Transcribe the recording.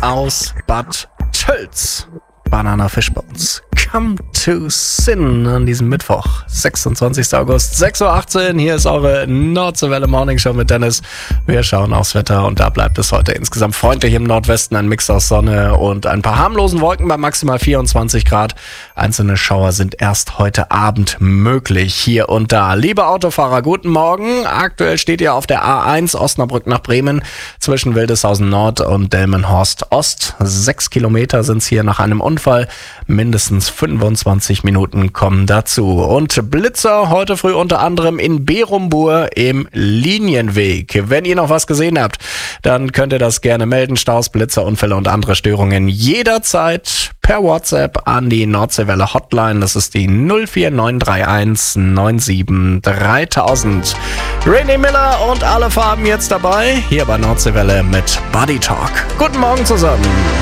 aus Bad Tölz. Banana Fishbones. Come to Sin an diesem Mittwoch, 26. August, 6.18 Uhr. Hier ist eure Nordseewelle Morning Show mit Dennis. Wir schauen aufs Wetter und da bleibt es heute insgesamt freundlich im Nordwesten. Ein Mix aus Sonne und ein paar harmlosen Wolken bei maximal 24 Grad. Einzelne Schauer sind erst heute Abend möglich hier und da. Liebe Autofahrer, guten Morgen. Aktuell steht ihr auf der A1 Osnabrück nach Bremen zwischen Wildeshausen Nord und Delmenhorst Ost. 6 Kilometer sind es hier nach einem Unfall. Mindestens 25 Minuten kommen dazu. Und Blitzer heute früh unter anderem in Berumbur im Linienweg. Wenn ihr noch was gesehen habt, dann könnt ihr das gerne melden. Staus, Blitzer, Unfälle und andere Störungen jederzeit per WhatsApp an die Nordseewelle Hotline. Das ist die 04931 97 3000. Rainy Miller und alle Farben jetzt dabei. Hier bei Nordseewelle mit Buddy Talk. Guten Morgen zusammen.